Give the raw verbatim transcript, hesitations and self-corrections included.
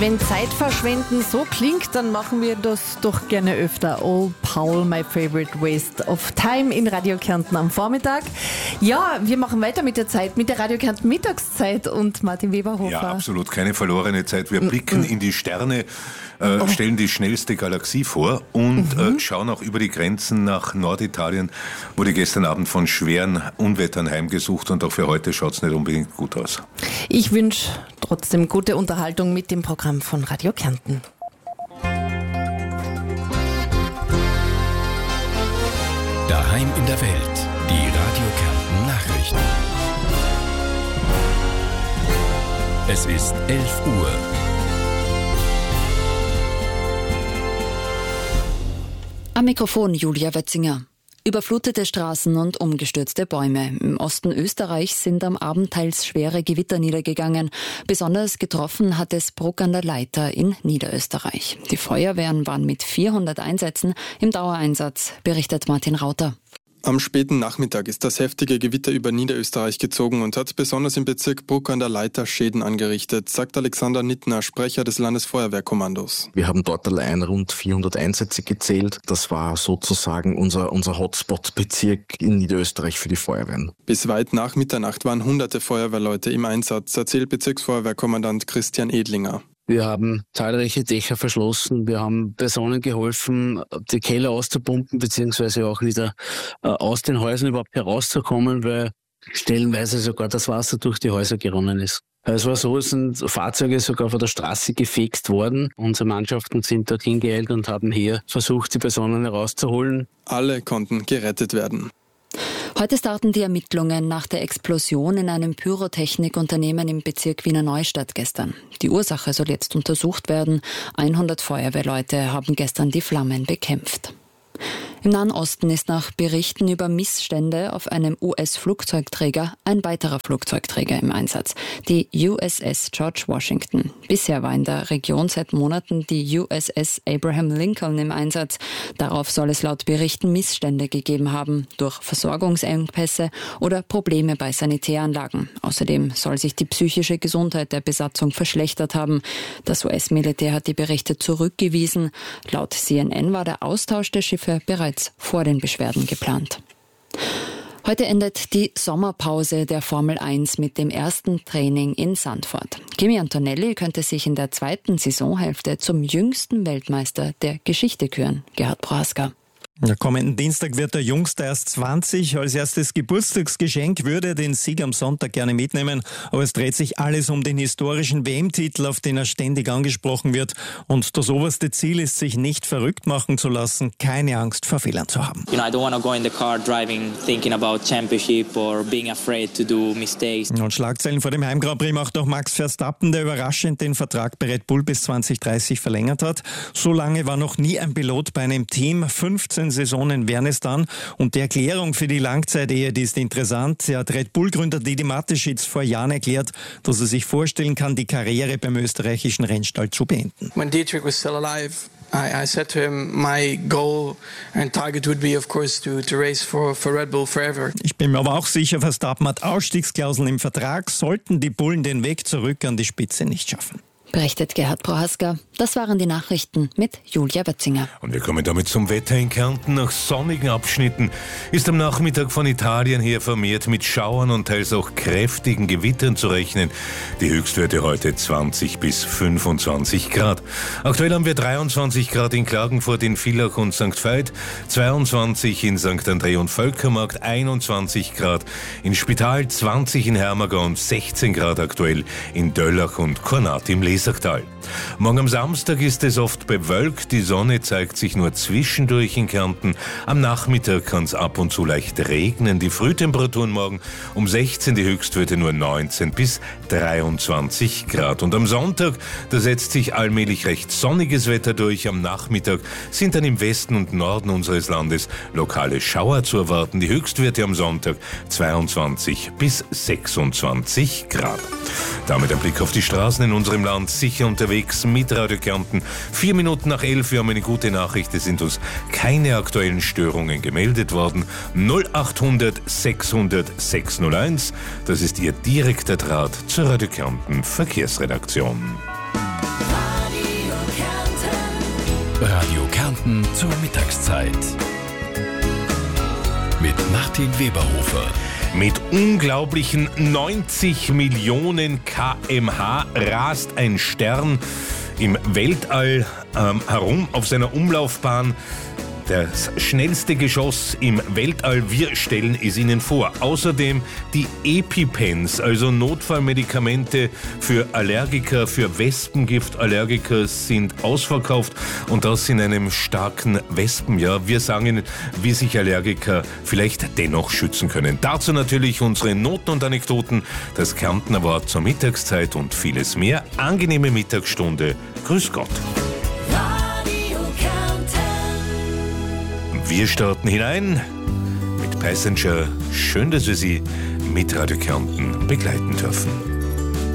Wenn Zeitverschwenden so klingt, dann machen wir das doch gerne öfter. Old Paul, my favorite waste of time in Radio Kärnten am Vormittag. Ja, wir machen weiter mit der Zeit, mit der Radio Kärnten Mittagszeit und Martin Weberhofer. Ja, absolut, keine verlorene Zeit. Wir blicken in die Sterne, äh, oh. stellen die schnellste Galaxie vor und mhm. äh, schauen auch über die Grenzen nach Norditalien. Wurde gestern Abend von schweren Unwettern heimgesucht und auch für heute schaut es nicht unbedingt gut aus. Ich wünsche trotzdem gute Unterhaltung mit dem Programm von Radio Kärnten. Daheim in der Welt, die Radio Kärnten Nachrichten. Es ist elf Uhr. Am Mikrofon Julia Wetzinger. Überflutete Straßen und umgestürzte Bäume. Im Osten Österreichs sind am Abend teils schwere Gewitter niedergegangen. Besonders getroffen hat es Bruck an der Leitha in Niederösterreich. Die Feuerwehren waren mit vierhundert Einsätzen im Dauereinsatz, berichtet Martin Rauter. Am späten Nachmittag ist das heftige Gewitter über Niederösterreich gezogen und hat besonders im Bezirk Bruck an der Leitha Schäden angerichtet, sagt Alexander Nittner, Sprecher des Landesfeuerwehrkommandos. Wir haben dort allein rund vierhundert Einsätze gezählt. Das war sozusagen unser, unser Hotspot-Bezirk in Niederösterreich für die Feuerwehren. Bis weit nach Mitternacht waren hunderte Feuerwehrleute im Einsatz, erzählt Bezirksfeuerwehrkommandant Christian Edlinger. Wir haben zahlreiche Dächer verschlossen, wir haben Personen geholfen, die Keller auszupumpen, beziehungsweise auch wieder äh, aus den Häusern überhaupt herauszukommen, weil stellenweise sogar das Wasser durch die Häuser geronnen ist. Es war so, es sind Fahrzeuge sogar von der Straße gefegt worden. Unsere Mannschaften sind dorthin geeilt und haben hier versucht, die Personen herauszuholen. Alle konnten gerettet werden. Heute starten die Ermittlungen nach der Explosion in einem Pyrotechnikunternehmen im Bezirk Wiener Neustadt gestern. Die Ursache soll jetzt untersucht werden. hundert Feuerwehrleute haben gestern die Flammen bekämpft. Im Nahen Osten ist nach Berichten über Missstände auf einem U S-Flugzeugträger ein weiterer Flugzeugträger im Einsatz, die U S S George Washington. Bisher war in der Region seit Monaten die U S S Abraham Lincoln im Einsatz. Darauf soll es laut Berichten Missstände gegeben haben, durch Versorgungsengpässe oder Probleme bei Sanitäranlagen. Außerdem soll sich die psychische Gesundheit der Besatzung verschlechtert haben. Das U S-Militär hat die Berichte zurückgewiesen. Laut C N N war der Austausch der Schiffe bereits vor den Beschwerden geplant. Heute endet die Sommerpause der Formel eins mit dem ersten Training in Zandvoort. Kimi Antonelli könnte sich in der zweiten Saisonhälfte zum jüngsten Weltmeister der Geschichte küren. Gerhard Prohaska. Ja, kommenden Dienstag wird der Jüngste erst zwanzig. Als erstes Geburtstagsgeschenk würde er den Sieg am Sonntag gerne mitnehmen. Aber es dreht sich alles um den historischen W M-Titel, auf den er ständig angesprochen wird. Und das oberste Ziel ist, sich nicht verrückt machen zu lassen, keine Angst vor Fehlern zu haben. You know, I don't want to go in the car driving, thinking about championship or being afraid to do mistakes. Und Schlagzeilen vor dem Heim-Grand Prix macht auch Max Verstappen, der überraschend den Vertrag bei Red Bull bis zwanzig dreißig verlängert hat. So lange war noch nie ein Pilot bei einem Team. fünfzehn Saisonen wären es dann. Und die Erklärung für die Langzeitehe, die ist interessant. Er hat Red Bull-Gründer Didi Mateschitz vor Jahren erklärt, dass er sich vorstellen kann, die Karriere beim österreichischen Rennstall zu beenden. When Dietrich was still alive, I, I said to him, my goal and target would be, of course, to, to race for, for Red Bull forever. Ich bin mir aber auch sicher, Verstappen hat Ausstiegsklauseln im Vertrag, sollten die Bullen den Weg zurück an die Spitze nicht schaffen. Berichtet Gerhard Prohaska. Das waren die Nachrichten mit Julia Wetzinger. Und wir kommen damit zum Wetter in Kärnten. Nach sonnigen Abschnitten ist am Nachmittag von Italien her vermehrt mit Schauern und teils auch kräftigen Gewittern zu rechnen. Die Höchstwerte heute zwanzig bis fünfundzwanzig Grad. Aktuell haben wir dreiundzwanzig Grad in Klagenfurt, in Villach und Sankt Veit, zweiundzwanzig in Sankt André und Völkermarkt, einundzwanzig Grad in Spital, zwanzig in Hermagau und sechzehn Grad aktuell in Döllach und Kornat im Lesachtal. Morgen am Samstag ist es oft bewölkt, die Sonne zeigt sich nur zwischendurch in Kärnten. Am Nachmittag kann es ab und zu leicht regnen. Die Frühtemperaturen morgen um sechzehn, die Höchstwerte nur neunzehn bis dreiundzwanzig Grad. Und am Sonntag, da setzt sich allmählich recht sonniges Wetter durch. Am Nachmittag sind dann im Westen und Norden unseres Landes lokale Schauer zu erwarten. Die Höchstwerte am Sonntag zweiundzwanzig bis sechsundzwanzig Grad. Damit ein Blick auf die Straßen in unserem Land. Sicher unterwegs mit Radio Kärnten. Vier Minuten nach elf, wir haben eine gute Nachricht. Es sind uns keine aktuellen Störungen gemeldet worden. null achthundert sechshundert sechshunderteins, das ist Ihr direkter Draht zur Radio Kärnten Verkehrsredaktion. Radio Kärnten zur Mittagszeit. Mit Martin Weberhofer. Mit unglaublichen neunzig Millionen Kilometer pro Stunde rast ein Stern im Weltall ähm, herum auf seiner Umlaufbahn. Das schnellste Geschoss im Weltall, wir stellen es Ihnen vor. Außerdem die EpiPens, also Notfallmedikamente für Allergiker, für Wespengiftallergiker sind ausverkauft und das in einem starken Wespenjahr. Wir sagen Ihnen, wie sich Allergiker vielleicht dennoch schützen können. Dazu natürlich unsere Noten und Anekdoten, das Kärntner Wort zur Mittagszeit und vieles mehr. Angenehme Mittagsstunde. Grüß Gott. Wir starten hinein mit Passenger. Schön, dass wir Sie mit Radio Kärnten begleiten dürfen.